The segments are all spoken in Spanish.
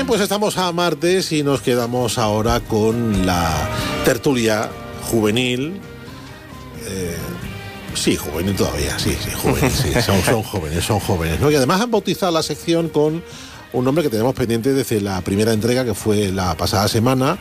pues estamos a martes y nos quedamos ahora con la tertulia juvenil. Sí, juvenil todavía, sí, juvenil, sí, son jóvenes, ¿no? Y además han bautizado la sección con un nombre que tenemos pendiente desde la primera entrega, que fue la pasada semana.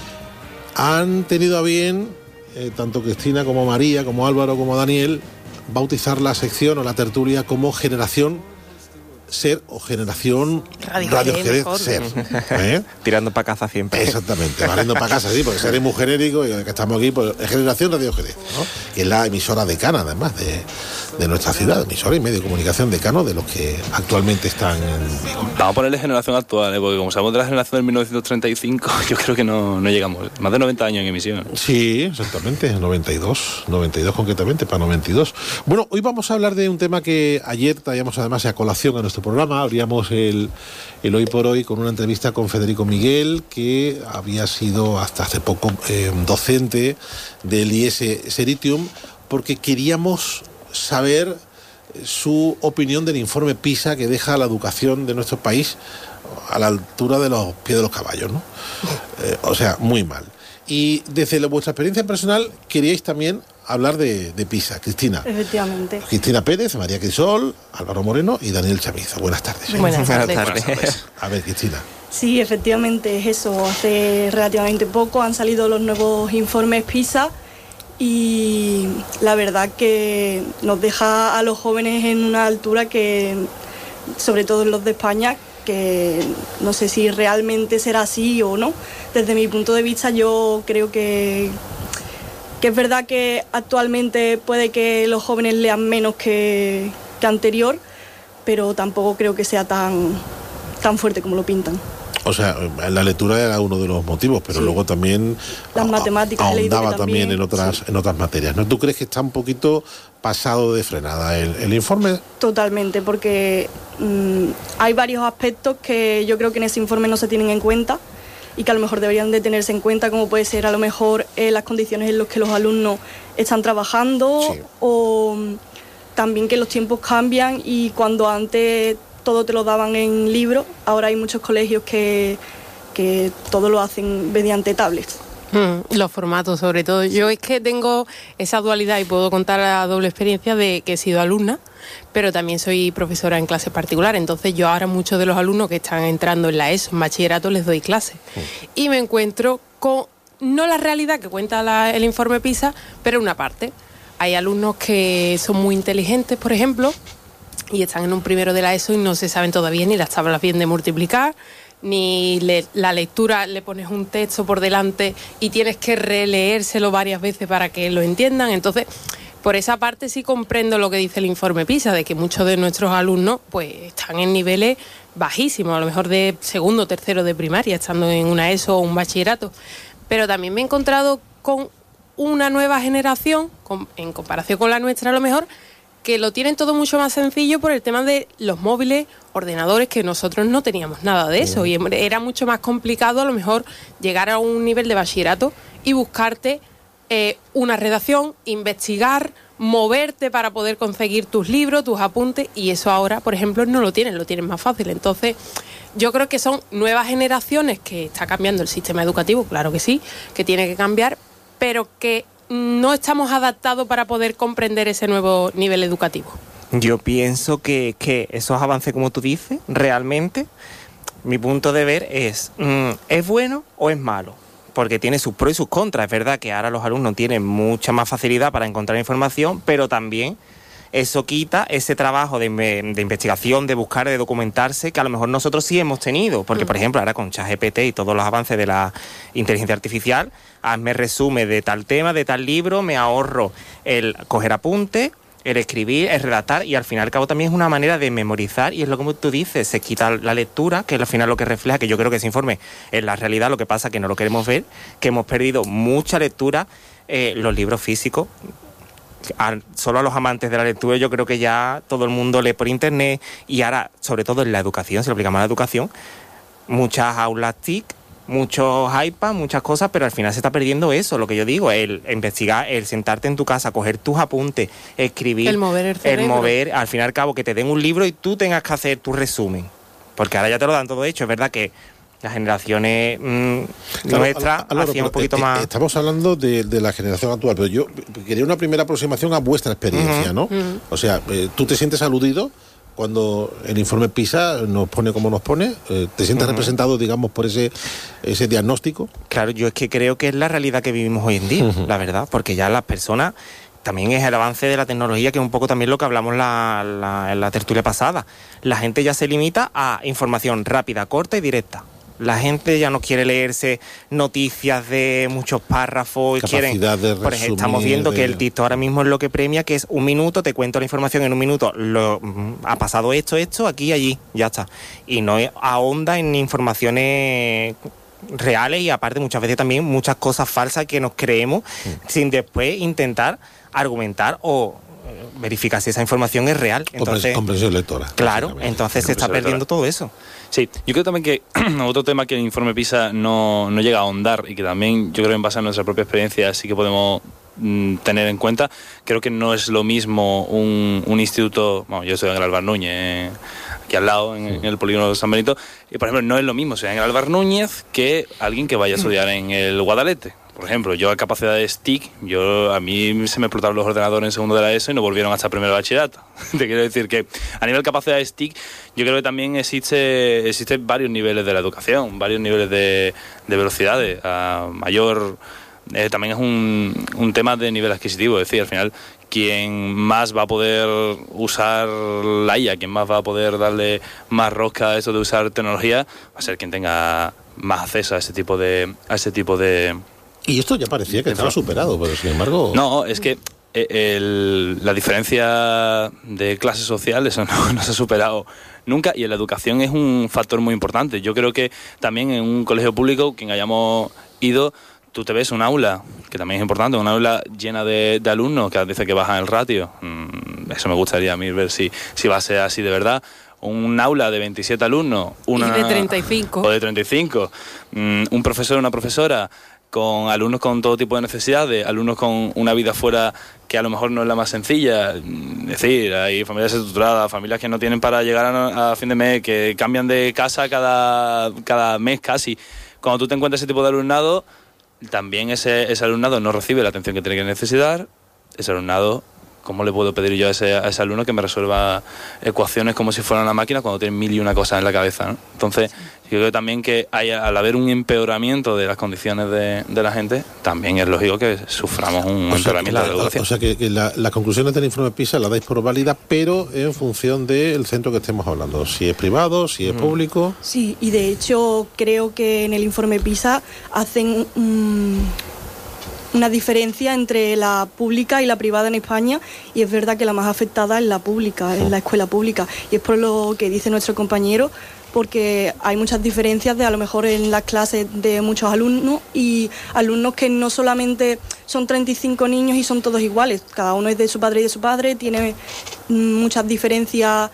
Han tenido a bien, tanto Cristina como María, como Álvaro, como Daniel, bautizar la sección o la tertulia como Generación Ser o Generación Radio Jerez Ser. Tirando para casa siempre. Exactamente, valiendo para casa, sí, porque ser es muy genérico y que estamos aquí, pues es Generación Radio Jerez, ¿no? Que es la emisora decana, además, de nuestra ciudad, emisora y medio de comunicación decano de los que actualmente están en vigor. Vamos a ponerle generación actual, porque como sabemos de la generación del 1935, yo creo que no llegamos, más de 90 años en emisión. Sí, exactamente, 92 concretamente, para 92. Bueno, hoy vamos a hablar de un tema que ayer traíamos además a colación a nuestro programa. Abríamos el Hoy por Hoy con una entrevista con Federico Miguel, que había sido hasta hace poco docente del IES Seritium, porque queríamos saber su opinión del informe PISA que deja la educación de nuestro país a la altura de los pies de los caballos, ¿no? O sea, muy mal. Y desde vuestra experiencia personal queríais también hablar de PISA. Cristina. Efectivamente. Cristina Pérez, María Crisol, Álvaro Moreno y Daniel Chamizo. Buenas tardes. Buenas tardes. A ver, Cristina. Sí, efectivamente es eso. Hace relativamente poco han salido los nuevos informes PISA y la verdad que nos deja a los jóvenes en una altura que, sobre todo los de España, que no sé si realmente será así o no. Desde mi punto de vista yo creo que es verdad que actualmente puede que los jóvenes lean menos que anterior, pero tampoco creo que sea tan fuerte como lo pintan. O sea, la lectura era uno de los motivos, pero sí, luego también las matemáticas ahondaba también en otras materias, ¿no? ¿Tú crees que está un poquito pasado de frenada el informe? Totalmente, porque hay varios aspectos que yo creo que en ese informe no se tienen en cuenta y que a lo mejor deberían de tenerse en cuenta, como puede ser a lo mejor las condiciones en las que los alumnos están trabajando, sí, o también que los tiempos cambian y cuando antes todo te lo daban en libro, ahora hay muchos colegios que todo lo hacen mediante tablets. Los formatos sobre todo. Yo es que tengo esa dualidad y puedo contar la doble experiencia de que he sido alumna, pero también soy profesora en clase particular. Entonces yo ahora muchos de los alumnos que están entrando en la ESO, en bachillerato, les doy clase. Y me encuentro con, no la realidad que cuenta el informe PISA, pero una parte. Hay alumnos que son muy inteligentes, por ejemplo, y están en un primero de la ESO y no se saben todavía ni las tablas bien de multiplicar, ni la lectura, le pones un texto por delante y tienes que releérselo varias veces para que lo entiendan. Entonces, por esa parte sí comprendo lo que dice el informe PISA, de que muchos de nuestros alumnos pues están en niveles bajísimos, a lo mejor de segundo o tercero de primaria, estando en una ESO o un bachillerato. Pero también me he encontrado con una nueva generación, en comparación con la nuestra a lo mejor, que lo tienen todo mucho más sencillo por el tema de los móviles, ordenadores, que nosotros no teníamos nada de eso. Y era mucho más complicado a lo mejor llegar a un nivel de bachillerato y buscarte una redacción, investigar, moverte para poder conseguir tus libros, tus apuntes, y eso ahora, por ejemplo, no lo tienen más fácil. Entonces, yo creo que son nuevas generaciones que está cambiando el sistema educativo, claro que sí, que tiene que cambiar, pero que no estamos adaptados para poder comprender ese nuevo nivel educativo. Yo pienso que esos avances, como tú dices, realmente, mi punto de ver ¿es bueno o es malo? Porque tiene sus pros y sus contras. Es verdad que ahora los alumnos tienen mucha más facilidad para encontrar información, pero también eso quita ese trabajo de investigación, de buscar, de documentarse, que a lo mejor nosotros sí hemos tenido. Porque, por ejemplo, ahora con ChatGPT y todos los avances de la inteligencia artificial, hazme resumen de tal tema, de tal libro, me ahorro el coger apuntes, el escribir, el redactar, y al fin y al cabo también es una manera de memorizar, y es lo que tú dices, se quita la lectura, que al final lo que refleja, que yo creo que ese informe es la realidad, lo que pasa que no lo queremos ver, que hemos perdido mucha lectura, los libros físicos. Solo a los amantes de la lectura yo creo que ya todo el mundo lee por internet, y ahora, sobre todo en la educación, si lo aplicamos a la educación, muchas aulas TIC, muchos iPads, muchas cosas, pero al final se está perdiendo eso, lo que yo digo, el investigar, el sentarte en tu casa, coger tus apuntes, escribir, el mover el cerebro, al fin y al cabo que te den un libro y tú tengas que hacer tu resumen, porque ahora ya te lo dan todo hecho. Es verdad que Las generaciones nuestras hacían un poquito más... Estamos hablando de la generación actual, pero yo quería una primera aproximación a vuestra experiencia, ¿no? O sea, ¿tú te sientes aludido cuando el informe PISA nos pone como nos pone? ¿Te sientes representado, digamos, por ese diagnóstico? Claro, yo es que creo que es la realidad que vivimos hoy en día, la verdad, porque ya las personas... También es el avance de la tecnología, que es un poco también lo que hablamos en la tertulia pasada. La gente ya se limita a información rápida, corta y directa. La gente ya no quiere leerse noticias de muchos párrafos. Capacidad de resumir, por ejemplo, estamos viendo que el TikTok ahora mismo es lo que premia, que es 1 minuto, te cuento la información en 1 minuto. Ha pasado esto, aquí, allí, ya está. Y no ahonda en informaciones reales, y aparte muchas veces también muchas cosas falsas que nos creemos sin después intentar argumentar o verificar si esa información es real. Entonces, comprensión lectora. Claro, entonces se está perdiendo todo eso. Sí, yo creo también que otro tema que el informe PISA no llega a ahondar, y que también yo creo en base a nuestra propia experiencia sí que podemos tener en cuenta, creo que no es lo mismo un instituto, bueno, yo estoy en el Álvar Núñez, aquí al lado, en el polígono de San Benito, y por ejemplo no es lo mismo sea en el Álvar Núñez que alguien que vaya a estudiar en el Guadalete. Por ejemplo, yo a capacidad de STIC, a mí se me explotaron los ordenadores en segundo de la ESO y no volvieron hasta primero de bachillerato. Te quiero decir que a nivel capacidad de STIC, yo creo que también existen varios niveles de la educación, varios niveles de velocidades. A mayor, también es un tema de nivel adquisitivo, es decir, al final, quien más va a poder usar la IA, quien más va a poder darle más rosca a eso de usar tecnología, va a ser quien tenga más acceso a ese tipo de Y esto ya parecía que estaba superado, pero sin embargo... No, es que la diferencia de clase social, eso no se ha superado nunca, y en la educación es un factor muy importante. Yo creo que también en un colegio público, quien hayamos ido, tú te ves un aula, que también es importante, un aula llena de alumnos, que dice que bajan el ratio. Eso me gustaría a mí ver si va a ser así de verdad. Un aula de 27 alumnos, y de 35. O de 35. Un profesor o una profesora con alumnos con todo tipo de necesidades, alumnos con una vida fuera que a lo mejor no es la más sencilla. Es decir, hay familias estructuradas, familias que no tienen para llegar a fin de mes, que cambian de casa cada mes casi. Cuando tú te encuentras ese tipo de alumnado, también ese alumnado no recibe la atención que tiene que necesitar. Ese alumnado, ¿cómo le puedo pedir yo a ese alumno que me resuelva ecuaciones como si fuera una máquina cuando tiene 1000 y una cosas en la cabeza, ¿no? Entonces, yo creo también que al haber un empeoramiento de las condiciones de la gente, también es lógico que suframos un empeoramiento de la educación. O sea, que las conclusiones del informe PISA las dais por válidas, pero en función del centro que estemos hablando. Si es privado, si es público... Sí, y de hecho creo que en el informe PISA hacen una diferencia entre la pública y la privada en España, y es verdad que la más afectada es la pública, es la escuela pública, y es por lo que dice nuestro compañero, porque hay muchas diferencias a lo mejor en las clases de muchos alumnos, y alumnos que no solamente son 35 niños y son todos iguales, cada uno es de su padre y de su padre, tiene muchas diferencias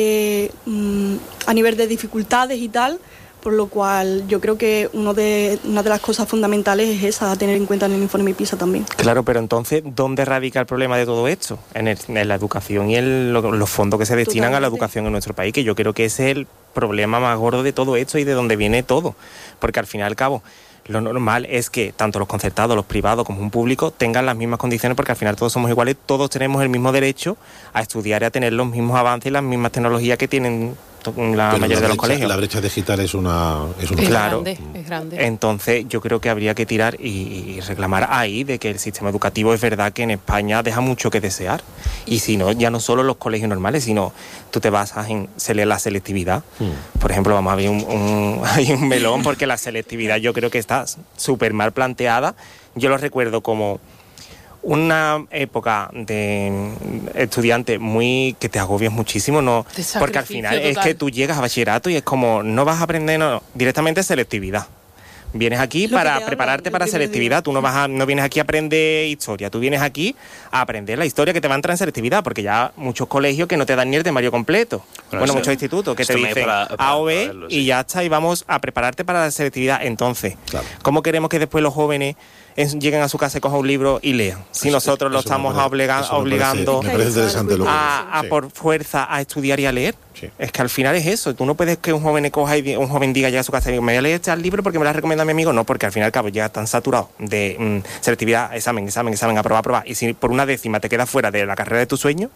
a nivel de dificultades y tal. Por lo cual yo creo que una de las cosas fundamentales es esa, a tener en cuenta en el informe PISA también. Claro, pero entonces, ¿dónde radica el problema de todo esto? En la educación y los fondos que se destinan a la educación en nuestro país, que yo creo que ese es el problema más gordo de todo esto y de donde viene todo. Porque al fin y al cabo, lo normal es que tanto los concertados, los privados como un público tengan las mismas condiciones, porque al final todos somos iguales, todos tenemos el mismo derecho a estudiar y a tener los mismos avances y las mismas tecnologías que tienen la mayoría de los colegios. La brecha digital es una claro, es grande. Entonces yo creo que habría que tirar y reclamar ahí de que el sistema educativo es verdad que en España deja mucho que desear. Y si no, ya no solo los colegios normales, sino tú te basas en la selectividad. Por ejemplo, vamos a ver hay un melón, porque la selectividad yo creo que está súper mal planteada. Yo lo recuerdo como una época de estudiante que te agobias muchísimo, ¿no? Porque al final total. Es que tú llegas a bachillerato y es como, no vas a aprender directamente selectividad. Vienes aquí para prepararte para selectividad. Tú no vienes aquí a aprender historia. Tú vienes aquí a aprender la historia que te va a entrar en selectividad, porque ya muchos colegios que no te dan ni el temario completo. Bueno, muchos institutos que te dicen A o B y ya está, y vamos a prepararte para la selectividad. Entonces, claro, ¿cómo queremos que después los jóvenes lleguen a su casa y cojan un libro y lean. Si nosotros lo estamos obligando me parece interesante a por fuerza a estudiar y a leer. Sí. Es que al final es eso. Tú no puedes que un joven coja y un joven diga ya a su casa, me voy a leer este libro porque me lo ha recomendado mi amigo. No, porque al fin y al cabo ya están saturados de selectividad, examen, aprobar. Y si por una décima te quedas fuera de la carrera de tu sueño,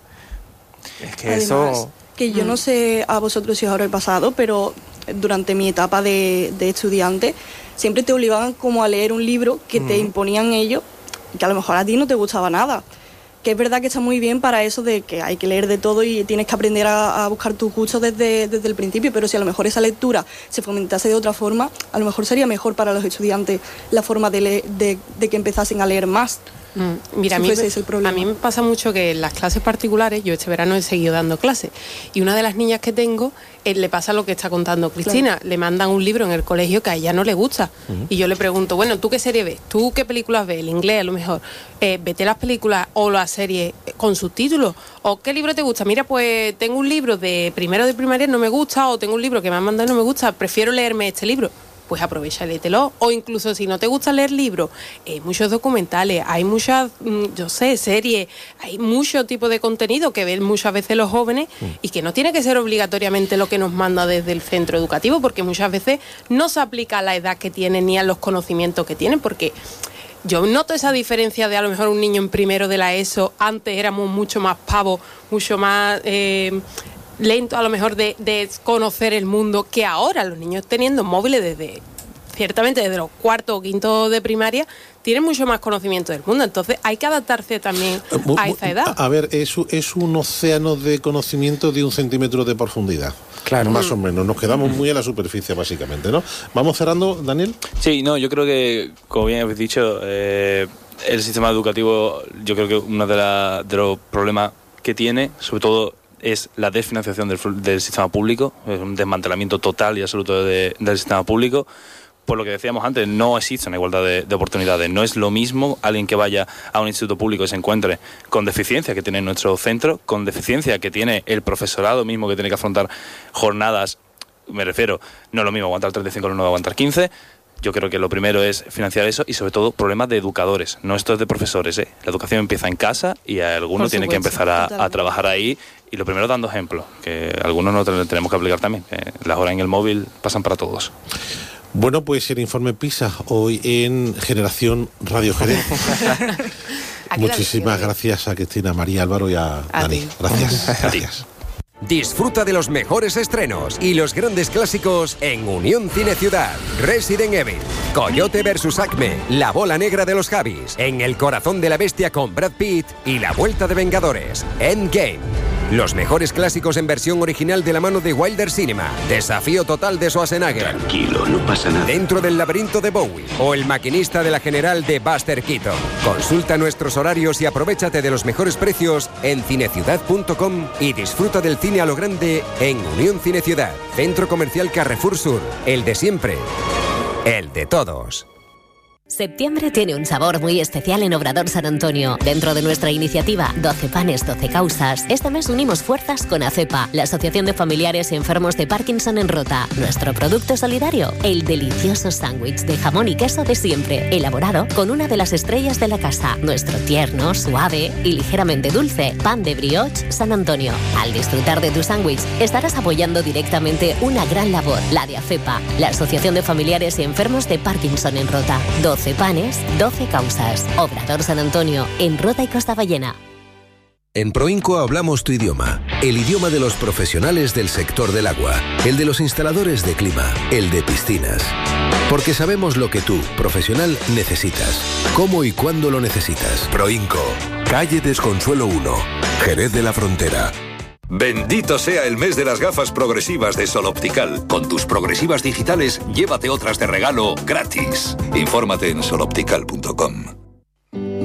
es que además, eso... Que yo no sé a vosotros si os habrá pasado, pero durante mi etapa de estudiante siempre te obligaban como a leer un libro que te imponían ellos, que a lo mejor a ti no te gustaba nada. Que es verdad que está muy bien para eso de que hay que leer de todo y tienes que aprender a buscar tus gustos desde el principio, pero si a lo mejor esa lectura se fomentase de otra forma, a lo mejor sería mejor para los estudiantes la forma de que empezasen a leer más. Mira, si a mí me pasa mucho que en las clases particulares, yo este verano he seguido dando clases, y una de las niñas que tengo le pasa lo que está contando Cristina. Claro. Le mandan un libro en el colegio que a ella no le gusta, y yo le pregunto, bueno, ¿tú qué serie ves? ¿Tú qué películas ves? El inglés a lo mejor. Vete las películas o las series con subtítulos. ¿O qué libro te gusta? Mira, pues tengo un libro de primero de primaria, no me gusta, o tengo un libro que me han mandado y no me gusta, prefiero leerme este libro. Pues aprovecha, léetelo. O incluso si no te gusta leer libros, hay muchos documentales, hay muchas, series, hay mucho tipo de contenido que ven muchas veces los jóvenes y que no tiene que ser obligatoriamente lo que nos manda desde el centro educativo, porque muchas veces no se aplica a la edad que tienen ni a los conocimientos que tienen, porque yo noto esa diferencia de a lo mejor un niño en primero de la ESO, antes éramos mucho más pavos, mucho más... lento a lo mejor de conocer el mundo, que ahora los niños teniendo móviles ciertamente desde los cuartos o quintos de primaria tienen mucho más conocimiento del mundo, entonces hay que adaptarse también a esa edad. A ver, es un océano de conocimiento de 1 centímetro de profundidad. Claro. Más o menos, nos quedamos muy a la superficie básicamente, ¿no? ¿Vamos cerrando, Daniel? Sí, no, yo creo que, como bien habéis dicho, el sistema educativo, yo creo que uno de los problemas que tiene, sobre todo, es la desfinanciación del sistema público, es un desmantelamiento total y absoluto del sistema público. Por lo que decíamos antes, no existe una igualdad de oportunidades. No es lo mismo alguien que vaya a un instituto público y se encuentre con deficiencia que tiene nuestro centro, con deficiencia que tiene el profesorado mismo, que tiene que afrontar jornadas, me refiero, no es lo mismo aguantar 35 que no aguantar 15. Yo creo que lo primero es financiar eso y sobre todo problemas de educadores, no esto es de profesores. La educación empieza en casa y alguno tiene que empezar a trabajar ahí, y lo primero dando ejemplo, que algunos no tenemos que aplicar también, que las horas en el móvil pasan para todos. Bueno, pues el informe PISA hoy en Generación Radio Jerez. Muchísimas gracias a Cristina, María, Álvaro y a Dani. Gracias. Disfruta de los mejores estrenos y los grandes clásicos en Unión Cine Ciudad. Resident Evil, Coyote vs Acme, La bola negra de los Javis, En el corazón de la bestia con Brad Pitt y La vuelta de Vengadores, Endgame. Los mejores clásicos en versión original de la mano de Wilder Cinema. Desafío total de Schwarzenegger. Tranquilo, no pasa nada. Dentro del laberinto de Bowie. O El maquinista de la general de Buster Keaton. Consulta nuestros horarios y aprovéchate de los mejores precios en cineciudad.com y disfruta del cine a lo grande en Unión Cine Ciudad. Centro Comercial Carrefour Sur. El de siempre. El de todos. Septiembre tiene un sabor muy especial en Obrador San Antonio. Dentro de nuestra iniciativa 12 panes, 12 causas, este mes unimos fuerzas con ACEPA, la Asociación de Familiares y Enfermos de Parkinson en Rota. Nuestro producto solidario, el delicioso sándwich de jamón y queso de siempre, elaborado con una de las estrellas de la casa, nuestro tierno, suave y ligeramente dulce pan de brioche San Antonio. Al disfrutar de tu sándwich, estarás apoyando directamente una gran labor, la de ACEPA, la Asociación de Familiares y Enfermos de Parkinson en Rota. 12 panes, 12 causas. Obrador San Antonio, en Rota y Costa Ballena. En Proinco hablamos tu idioma, el idioma de los profesionales del sector del agua, el de los instaladores de clima, el de piscinas. Porque sabemos lo que tú, profesional, necesitas, cómo y cuándo lo necesitas. Proinco, calle Desconsuelo 1, Jerez de la Frontera. Bendito sea el mes de las gafas progresivas de Sol Optical. Con tus progresivas digitales, llévate otras de regalo gratis. Infórmate en soloptical.com.